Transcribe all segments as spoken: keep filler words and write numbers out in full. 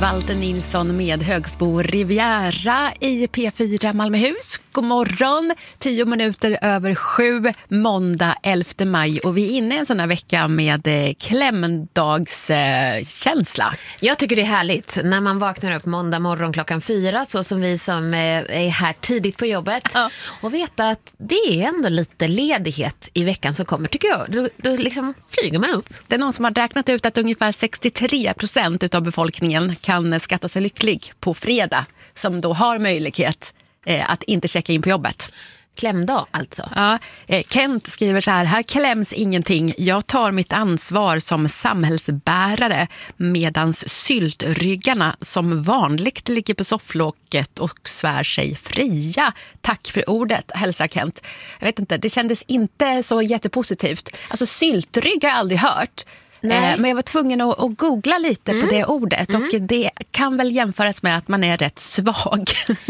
Walter Nilsson med Högsbo Riviera i P fyra Malmöhus. God morgon, tio minuter över sju, måndag elfte maj. Och vi är inne i en sån här vecka med eh, klämdagskänsla. Eh, Jag tycker det är härligt när man vaknar upp måndag morgon klockan fyra, så som vi som eh, är här tidigt på jobbet. Ja. Och veta att det är ändå lite ledighet i veckan som kommer, tycker jag. Då, då liksom flyger man upp. Det är någon som har räknat ut att ungefär sextiotre procent av befolkningen kan skatta sig lycklig på fredag, som då har möjlighet eh, att inte checka in på jobbet. Klämdag alltså. Ja, eh, Kent skriver så här: här kläms ingenting. Jag tar mitt ansvar som samhällsbärare, medans syltryggarna som vanligt ligger på sofflocket och svär sig fria. Tack för ordet, hälsar Kent. Jag vet inte, det kändes inte så jättepositivt. Alltså syltrygg har jag aldrig hört. Nej. Men jag var tvungen att, att googla lite mm. på det ordet. Mm. Och det kan väl jämföras med att man är rätt svag.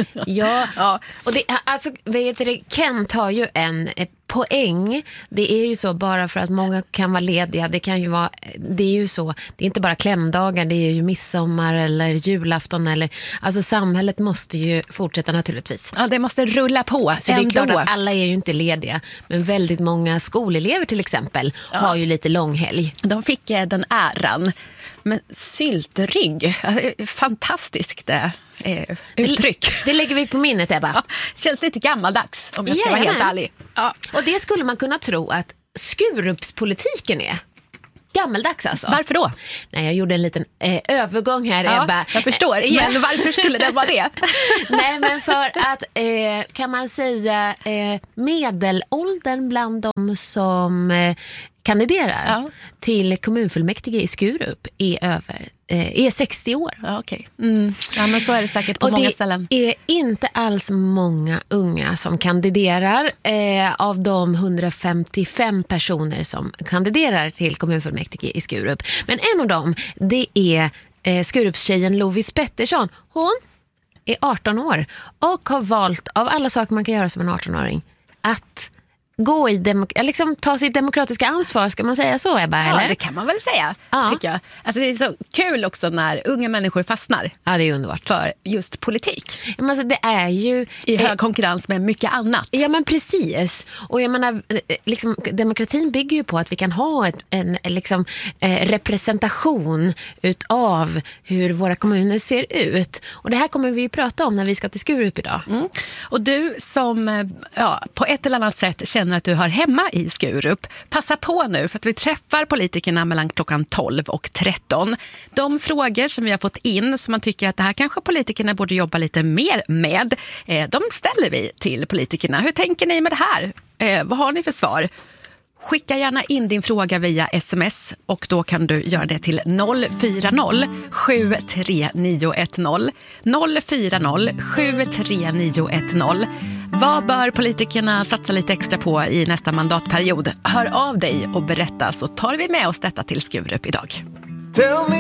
Ja, ja. Och det, alltså, vet du, Kent har ju en poäng. Det är ju så, bara för att många kan vara lediga. Det kan ju vara, det är ju så. Det är inte bara klämdagar, det är ju midsommar eller julafton. Eller, alltså samhället måste ju fortsätta naturligtvis. Ja, det måste rulla på. Så ändå. Det är klart att alla är ju inte lediga. Men väldigt många skolelever till exempel ja. har ju lite långhelg. De fick den äran. Men syltrygg, fantastiskt det. Eh, uttryck. Det, det lägger vi på minnet, Ebba. Ja, känns lite gammaldags om jag ska Jajamän. vara helt ärlig. Ja. Och det skulle man kunna tro att Skurupspolitiken är. Gammaldags alltså. Varför då? Nej, jag gjorde en liten eh, övergång här, ja, Ebba. Jag förstår, eh, men ja. varför skulle det vara det? Nej, men för att eh, kan man säga eh, medelåldern bland de som eh, kandiderar ja. till kommunfullmäktige i Skurup är över eh, är sextio år. Ja, okej. Okay. Mm. Ja, men så är det säkert på och många det ställen. Det är inte alls många unga som kandiderar. Eh, av de hundrafemtiofem personer som kandiderar till kommunfullmäktige i Skurup. Men en av dem, det är eh, Skurupstjejen Lovis Pettersson. Hon är arton år och har valt, av alla saker man kan göra som en arton-åring, att gå i demok- liksom ta sitt demokratiska ansvar, ska man säga så, Ebba, eller? Ja, det kan man väl säga, ja. tycker jag. Alltså det är så kul också när unga människor fastnar. Ja, det är underbart. För just politik. Ja, men alltså, det är ju i hög konkurrens med mycket annat. Ja, men precis. Och jag menar, liksom, demokratin bygger ju på att vi kan ha ett, en liksom, eh, representation utav hur våra kommuner ser ut. Och det här kommer vi ju prata om när vi ska till Skurup idag. Mm. Och du som ja, på ett eller annat sätt känner att du har hemma i Skurup, passa på nu för att vi träffar politikerna mellan klockan tolv och tretton. De frågor som vi har fått in som man tycker att det här kanske politikerna borde jobba lite mer med, eh, de ställer vi till politikerna. Hur tänker ni med det här? Eh, vad har ni för svar? Skicka gärna in din fråga via sms och då kan du göra det till noll fyra noll sju tre nio ett noll. noll fyra noll sju tre nio ett noll. Vad bör politikerna satsa lite extra på i nästa mandatperiod? Hör av dig och berätta, så tar vi med oss detta till Skurup idag.